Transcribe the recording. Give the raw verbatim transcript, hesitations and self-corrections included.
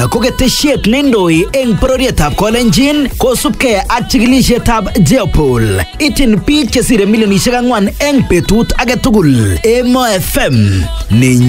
ko ketesiet neindoi eng bororietab Kolenjin kosubkei ak chikilisietab Jeopol. Ityin biik chesire milionisiek ang'wan eng betut age tugul. Emo F M ni